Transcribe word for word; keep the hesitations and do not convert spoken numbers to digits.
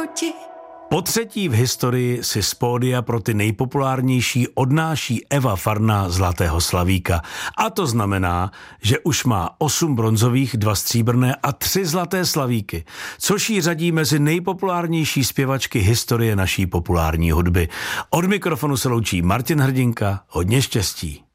proti. Po třetí v historii si z pódia pro ty nejpopulárnější odnáší Eva Farná Zlatého slavíka. A to znamená, že už má osm bronzových, dva stříbrné a tři zlaté slavíky, což jí řadí mezi nejpopulárnější zpěvačky historie naší populární hudby. Od mikrofonu se loučí Martin Hrdinka, hodně štěstí.